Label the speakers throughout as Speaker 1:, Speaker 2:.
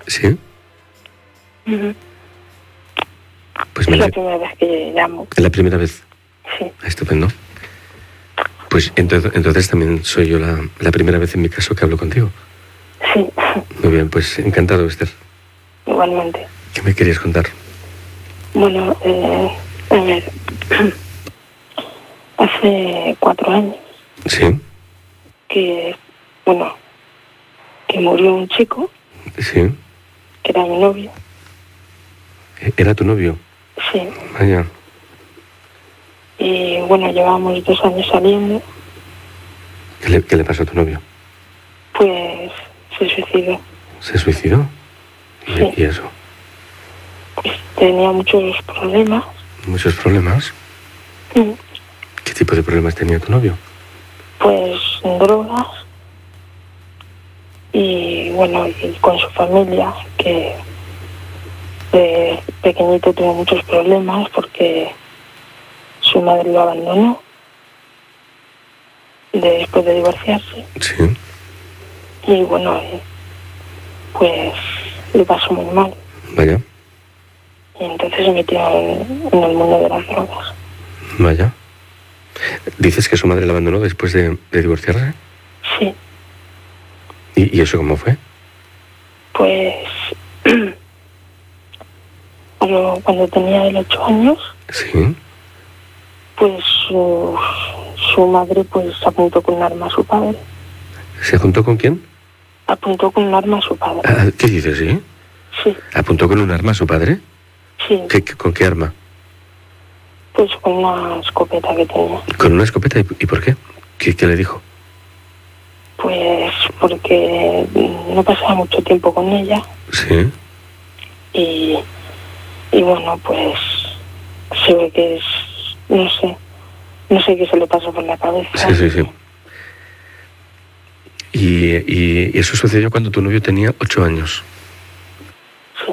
Speaker 1: ¿Sí?
Speaker 2: Ujú.
Speaker 1: Pues
Speaker 2: Es la primera vez que llamo.
Speaker 1: ¿Es la primera vez?
Speaker 2: Sí.
Speaker 1: Estupendo. Pues entonces también soy yo la primera vez en mi caso que hablo contigo.
Speaker 2: Sí.
Speaker 1: Muy bien, pues encantado, Esther.
Speaker 2: Igualmente.
Speaker 1: ¿Qué me querías contar?
Speaker 2: Bueno, a ver, hace 4 años
Speaker 1: Sí,
Speaker 2: que, bueno, que murió un chico,
Speaker 1: sí.
Speaker 2: que era mi novio.
Speaker 1: ¿Era tu novio?
Speaker 2: Sí.
Speaker 1: Vaya.
Speaker 2: Y bueno, llevábamos 2 años saliendo,
Speaker 1: ¿Qué le pasó a tu novio?
Speaker 2: pues se suicidó.
Speaker 1: ¿Se suicidó?
Speaker 2: Sí.
Speaker 1: ¿Y eso?
Speaker 2: Pues tenía muchos problemas.
Speaker 1: ¿Muchos problemas?
Speaker 2: Mm.
Speaker 1: ¿Qué tipo de problemas tenía tu novio?
Speaker 2: Pues drogas y bueno, y con su familia, que de pequeñito tuvo muchos problemas porque su madre lo abandonó después de divorciarse.
Speaker 1: Sí.
Speaker 2: Y bueno, pues le pasó muy mal.
Speaker 1: Vaya,
Speaker 2: Y entonces se metió en el mundo de las drogas.
Speaker 1: vaya. ¿Dices que su madre la abandonó después de divorciarse?
Speaker 2: Sí,
Speaker 1: ¿Y eso cómo fue?
Speaker 2: pues cuando tenía él 8 años,
Speaker 1: Sí.
Speaker 2: pues su madre pues apuntó con un arma a su padre.
Speaker 1: ¿Se juntó con quién?
Speaker 2: Apuntó con un arma a su padre.
Speaker 1: ¿Qué dices, sí?
Speaker 2: Sí,
Speaker 1: ¿Apuntó con un arma a su padre?
Speaker 2: sí,
Speaker 1: ¿Con qué arma?
Speaker 2: pues con una escopeta que tenía.
Speaker 1: ¿Con una escopeta? ¿Y por qué? ¿Qué le dijo?
Speaker 2: Pues porque no pasaba mucho tiempo con ella
Speaker 1: Sí.
Speaker 2: y bueno, pues se ve que es, no sé qué se le pasó por la cabeza.
Speaker 1: Sí. Y eso sucedió cuando tu novio tenía 8 años.
Speaker 2: Sí.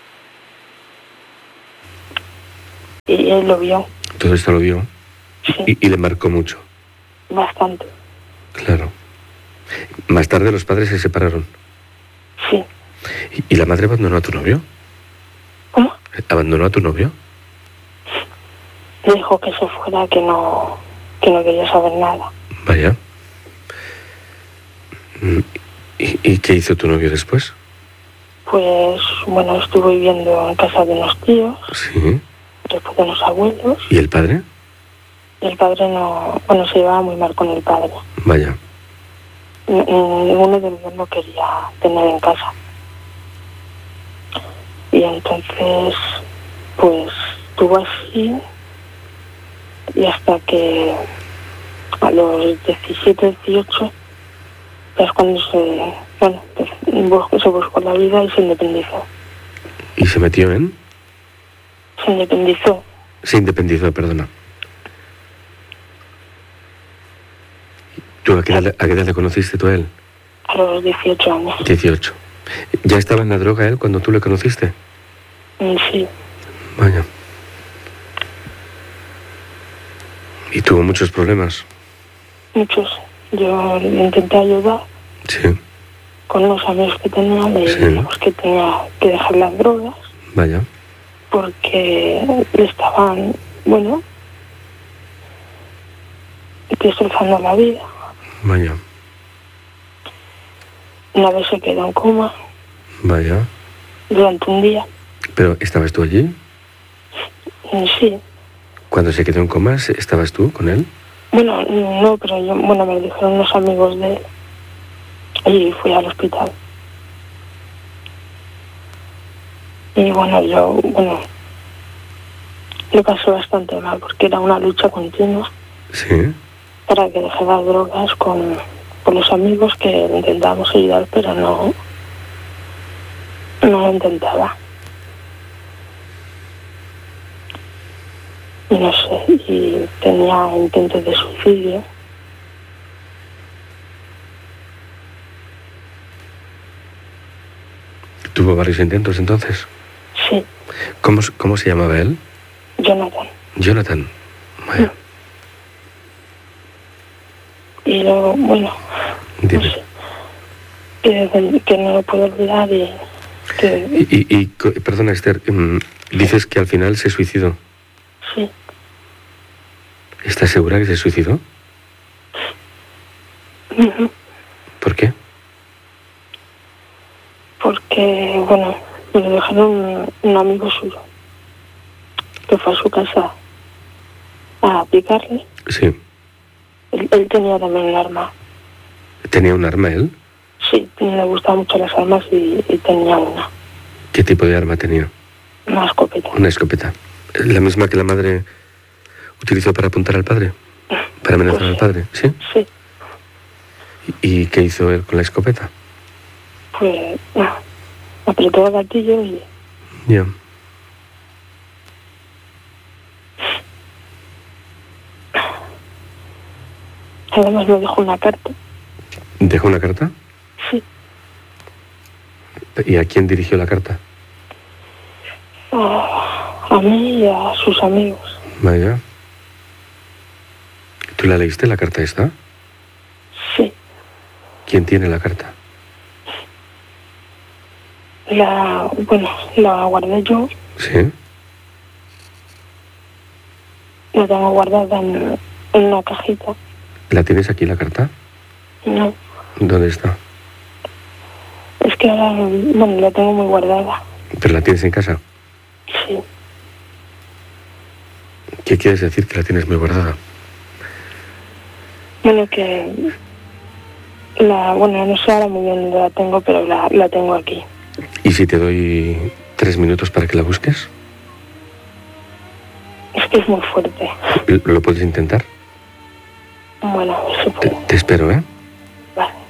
Speaker 2: Y él lo vio.
Speaker 1: Todo esto lo vio.
Speaker 2: Sí.
Speaker 1: Y le marcó mucho.
Speaker 2: Bastante.
Speaker 1: Claro. Más tarde los padres se separaron.
Speaker 2: Sí.
Speaker 1: ¿Y la madre abandonó a tu novio?
Speaker 2: ¿Cómo?
Speaker 1: ¿Abandonó a tu novio?
Speaker 2: Le dijo que se fuera, que no quería saber nada.
Speaker 1: Vaya. ¿Y qué hizo tu novio después?
Speaker 2: Pues bueno, estuvo viviendo en casa de unos tíos,
Speaker 1: Sí.
Speaker 2: después de unos abuelos.
Speaker 1: ¿Y el padre?
Speaker 2: Y el padre se llevaba muy mal con el padre.
Speaker 1: Vaya.
Speaker 2: Ninguno de los dos lo quería tener en casa. Y entonces, pues, estuvo así y hasta que a los 17, 18, es cuando se buscó la vida y se independizó.
Speaker 1: ¿Y se metió en?
Speaker 2: Se independizó.
Speaker 1: Se independizó, perdona. ¿Tú a qué edad le conociste tú a él?
Speaker 2: A los 18 años.
Speaker 1: 18. ¿Ya estaba en la droga él cuando tú le conociste?
Speaker 2: Sí,
Speaker 1: Vaya. ¿Y tuvo muchos problemas?
Speaker 2: muchos. Yo le intenté ayudar
Speaker 1: Sí.
Speaker 2: con unos amigos que tenía, le dijimos que tenía que dejar las drogas
Speaker 1: Vaya.
Speaker 2: porque le estaban, destrozando la vida.
Speaker 1: Vaya.
Speaker 2: Una vez se quedó en coma
Speaker 1: Vaya.
Speaker 2: durante un día.
Speaker 1: ¿Pero estabas tú allí?
Speaker 2: Sí.
Speaker 1: Cuando se quedó en coma, ¿estabas tú con él?
Speaker 2: Bueno, no, pero me lo dijeron unos amigos de él y fui al hospital. Y lo pasé bastante mal porque era una lucha continua.
Speaker 1: Sí.
Speaker 2: Para que dejé las drogas con los amigos que intentábamos ayudar, pero no lo intentaba. Y no sé, y tenía intentos de suicidio.
Speaker 1: ¿Tuvo varios intentos entonces?
Speaker 2: Sí.
Speaker 1: ¿Cómo se llamaba él?
Speaker 2: Jonathan.
Speaker 1: Jonathan. Vaya.
Speaker 2: Y luego, no sé, que no lo puedo olvidar y...
Speaker 1: Perdona, Esther, dices que al final se suicidó.
Speaker 2: Sí.
Speaker 1: ¿Estás segura que se suicidó?
Speaker 2: Uh-huh.
Speaker 1: ¿Por qué?
Speaker 2: Porque, bueno, me lo dejaron un amigo suyo, que fue a su casa a picarle.
Speaker 1: Sí.
Speaker 2: Él tenía también un arma.
Speaker 1: ¿Tenía un arma él?
Speaker 2: Sí, le gustaban mucho las armas y tenía una.
Speaker 1: ¿Qué tipo de arma tenía?
Speaker 2: Una escopeta.
Speaker 1: Una escopeta. ¿La misma que la madre utilizó para apuntar al padre? ¿Para amenazar
Speaker 2: Pues
Speaker 1: al padre? ¿Sí?
Speaker 2: Sí.
Speaker 1: ¿Y qué hizo él con la escopeta?
Speaker 2: Pues apretó el gatillo y...
Speaker 1: Ya.
Speaker 2: Además me dejó una carta.
Speaker 1: ¿Dejó una carta?
Speaker 2: Sí.
Speaker 1: ¿Y a quién dirigió la carta?
Speaker 2: A mí y a sus amigos.
Speaker 1: Vaya. ¿Tú la leíste, la carta esta?
Speaker 2: Sí.
Speaker 1: ¿Quién tiene la carta?
Speaker 2: La guardé yo.
Speaker 1: Sí.
Speaker 2: La tengo guardada en una cajita.
Speaker 1: ¿La tienes aquí, la carta?
Speaker 2: No.
Speaker 1: ¿Dónde está?
Speaker 2: Es que ahora, bueno, la tengo muy guardada.
Speaker 1: ¿Pero la tienes en casa?
Speaker 2: Sí.
Speaker 1: ¿Qué quieres decir que la tienes muy guardada?
Speaker 2: Bueno, que no sé ahora muy bien dónde la tengo, pero la tengo aquí.
Speaker 1: ¿Y si te doy 3 minutos para que la busques?
Speaker 2: Es que es muy fuerte.
Speaker 1: ¿Lo puedes intentar?
Speaker 2: Bueno, se puede.
Speaker 1: Te espero, ¿eh?